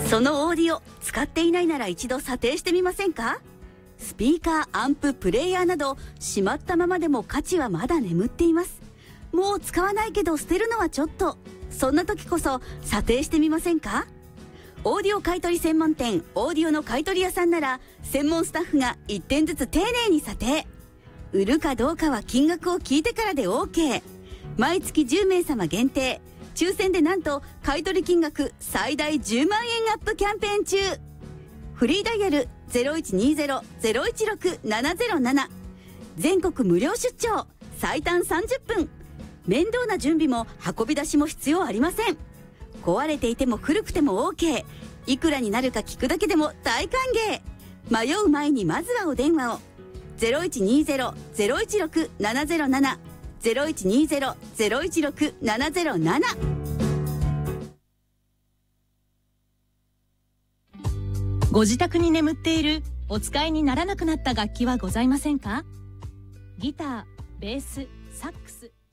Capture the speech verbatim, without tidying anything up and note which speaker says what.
Speaker 1: そのオーディオ使っていないなら一度査定してみませんか？スピーカー、アンプ、プレイヤーなどしまったままでも価値はまだ眠っています。もう使わないけど捨てるのはちょっと、そんな時こそ査定してみませんか？オーディオ買取専門店オーディオの買取屋さんなら専門スタッフがいってんずつ丁寧に査定。売るかどうかは金額を聞いてからで OK。 毎月じゅうめいさま限定、抽選でなんと買取金額最大じゅうまんえんアップキャンペーン中。フリーダイヤル ゼロいちにゼロ ゼロいちろく ななゼロなな、 全国無料出張、最短さんじゅっぷん。面倒な準備も運び出しも必要ありません。壊れていても古くても OK。 いくらになるか聞くだけでも大歓迎。迷う前にまずはお電話を。 ゼロいちにゼロ ゼロいちろく ななゼロなな ゼロいちにゼロ ゼロいちろく ななゼロなな。
Speaker 2: ご自宅に眠っているお使いにならなくなった楽器はございませんか？ギター、ベース、サックス。